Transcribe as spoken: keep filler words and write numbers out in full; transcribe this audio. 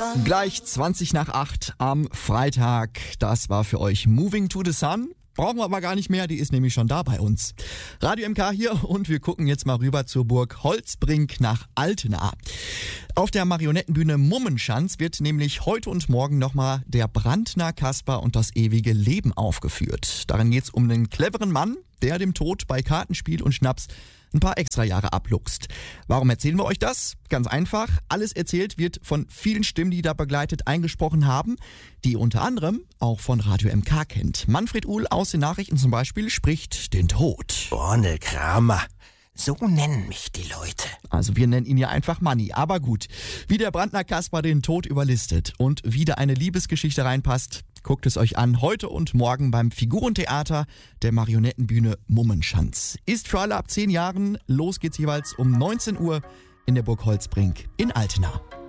Gleich zwanzig nach acht am Freitag. Das war für euch Moving to the Sun. Brauchen wir aber gar nicht mehr, die ist nämlich schon da bei uns. Radio M K hier und wir gucken jetzt mal rüber zur Burg Holzbrink nach Altena. Auf der Marionettenbühne Mummenschanz wird nämlich heute und morgen nochmal der Brandner Kasper und das ewige Leben aufgeführt. Darin geht's um einen cleveren Mann, der dem Tod bei Kartenspiel und Schnaps ein paar extra Jahre abluchst. Warum erzählen wir euch das? Ganz einfach. Alles erzählt wird von vielen Stimmen, die da begleitet eingesprochen haben, die ihr unter anderem auch von Radio M K kennt. Manfred Uhl aus den Nachrichten zum Beispiel spricht den Tod. Borne Kramer. So nennen mich die Leute. Also wir nennen ihn ja einfach Manni. Aber gut, wie der Brandner Kasper den Tod überlistet und wieder eine Liebesgeschichte reinpasst, guckt es euch an heute und morgen beim Figurentheater der Marionettenbühne Mummenschanz. Ist für alle ab zehn Jahren. Los geht's jeweils um neunzehn Uhr in der Burg Holzbrink in Altena.